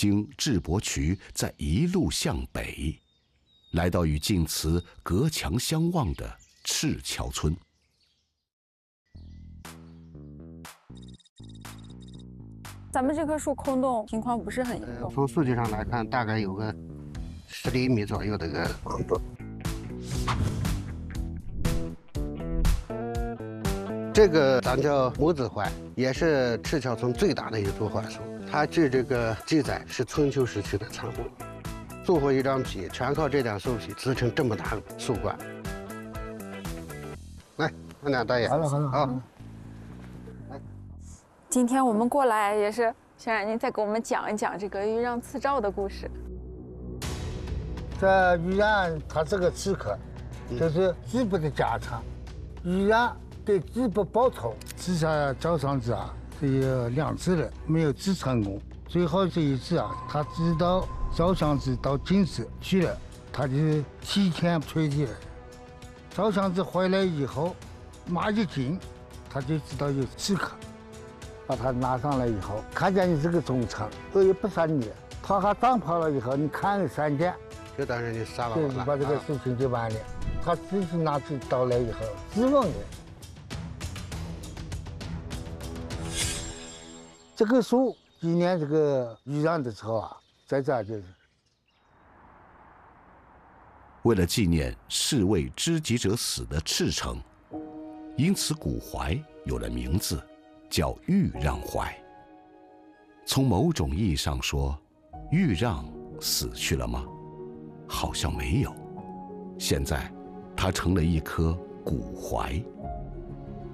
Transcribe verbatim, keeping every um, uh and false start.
经智伯渠，再一路向北，来到与晋祠隔墙相望的赤桥村。 咱们这棵树空洞情况不是很严重， 从数据上来看，大概有个十厘米左右的一个空洞。这个咱叫母子槐，也是赤桥村最大的一株槐树。它据这个记载是春秋时期的产物，做活一张皮，全靠这点树皮织成这么大的树冠。来，慢点，大爷。 好了好了好。 今天我们过来也是想让您再给我们讲一讲这个豫让刺赵的故事。 在豫让，它是个刺客，就是智伯的家产。豫让对智伯报仇，刺杀赵尚子啊，是有两次了，没有治成功。最后这一次啊，他知道赵尚子到晋祠去了，他就提前退去了。赵尚子回来以后，马一惊，他就知道有刺客。把他拿上来以后，看见你是个忠臣，我也不杀你，他还长跑了以后，你看个三箭， 就当是你杀了我对， 了， 把这个事情就完了。他自己拿起刀来以后，自刎的。这个树纪念这个豫让的时候啊，在这儿就是。 为了纪念侍卫知己者死的赤诚，因此古槐有了名字。叫豫让槐。从某种意义上说，豫让死去了吗？好像没有。现在，它成了一棵古槐。